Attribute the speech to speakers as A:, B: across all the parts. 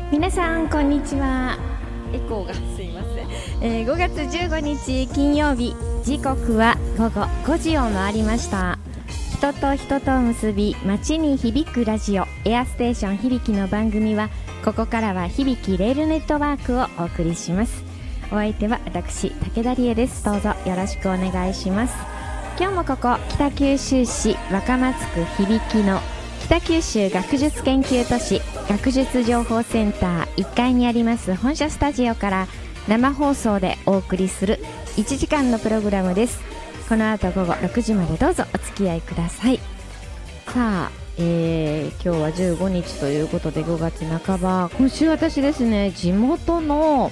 A: 皆さんこんにちは。エコーがすいません、5月15日金曜日、時刻は午後5時を回りました。人と人とを結び、街に響くラジオ、エアステーション響きの番組は、ここからは響きレールネットワークをお送りします。お相手は私、武田理恵です。どうぞよろしくお願いします。今日もここ北九州市若松区響の北九州学術研究都市学術情報センター1階にあります本社スタジオから生放送でお送りする1時間のプログラムです。この後午後6時までどうぞお付き合いください。さあ、今日は15日ということで5月半ば、今週私ですね、地元の、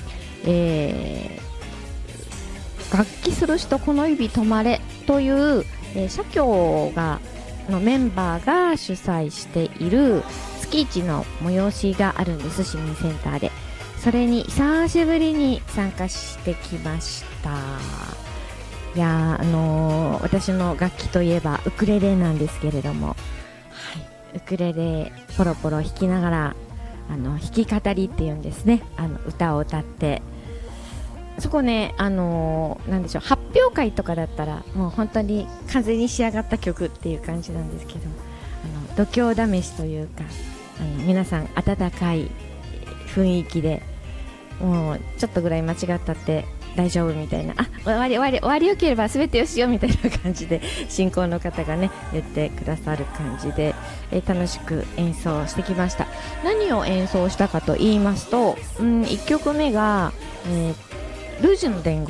A: 楽器する人この指止まれという、社協のメンバーが主催している月一の催しがあるんです。市民センターでそれに久しぶりに参加してきました。いや私の楽器といえばウクレレなんですけれども、はい、ウクレレポロポロ弾きながら弾き語りっていうんですね、歌を歌って、そこね、なんでしょう、発表会とかだったらもう本当に完全に仕上がった曲っていう感じなんですけど、度胸試しというか、皆さん温かい雰囲気で、もうちょっとぐらい間違ったって大丈夫みたいな、終わりよければ全てよしよみたいな感じで進行の方がね言ってくださる感じで、楽しく演奏してきました。何を演奏したかと言いますと、1曲目が、ルージュの伝言